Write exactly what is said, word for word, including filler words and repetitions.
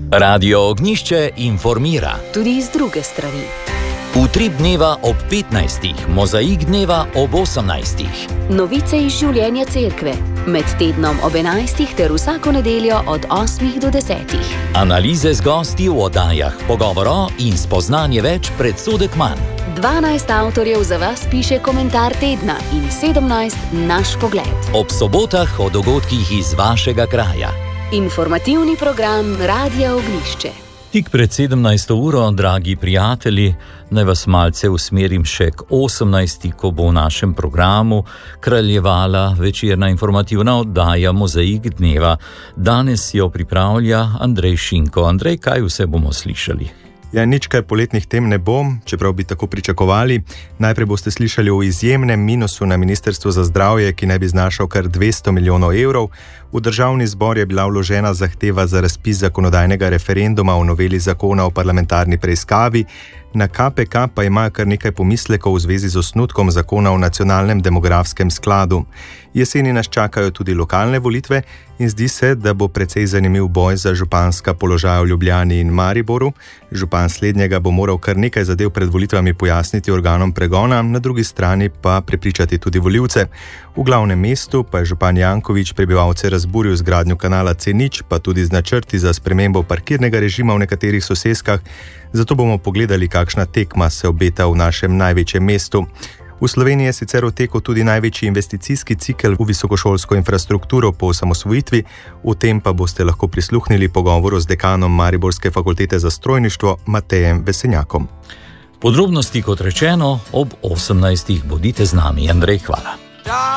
Radio Ognjišče informira. Tudi iz druge strani. Utrip dneva ob petnajstih, mozaik dneva ob osemnajstih. Novice iz življenja cerkve. Med tednom ob enajstih ter vsako nedeljo od osmih do desetih. Analize z gosti v oddajah, pogovoro in spoznanje več predsodek manj. dvanajst avtorjev za vas piše komentar tedna in sedemnajst naš pogled. Ob sobotah o dogodkih iz vašega kraja. Informativni program Radia Ognjišče. Tik pred sedemnajsto uro, dragi prijatelji, naj vas malce usmerim še k osemnajsti, ko bo v našem programu kraljevala večerna informativna oddaja Mozaik dneva. Danes jo pripravlja Andrej Šinko. Andrej, kaj vse bomo slišali? Ja, nič kaj poletnih tem ne bo, čeprav bi tako pričakovali. Najprej boste slišali o izjemnem minusu na Ministrstvu za zdravje, ki naj bi znašal kar dvesto milijonov evrov. V državni zbor je bila vložena zahteva za razpis zakonodajnega referenduma o noveli zakona o parlamentarni preiskavi. Na K P K pa imajo kar nekaj pomislekov v zvezi z osnutkom zakona o nacionalnem demografskem skladu. Jeseni nas čakajo tudi lokalne volitve in zdi se, da bo precej zanimiv boj za županska položaja v Ljubljani in Mariboru. Župan slednjega bo moral kar nekaj zadev pred volitvami pojasniti organom pregona, na drugi strani pa prepričati tudi volivce. V glavnem mestu pa je župan Janković prebivalce razburil z gradnjo kanala C nič, pa tudi z načrti za spremembo parkirnega režima v nekaterih soseskah. Zato bomo pogledali, kakšna tekma se obeta v našem največjem mestu. V Sloveniji je sicer v teku tudi največji investicijski cikel v visokošolsko infrastrukturo po osamosvojitvi, v tem pa boste lahko prisluhnili pogovoru z dekanom Mariborske fakultete za strojništvo Matejem Vesenjakom. Podrobnosti, kot rečeno, ob osemnajstih. Bodite z nami. Andrej, hvala.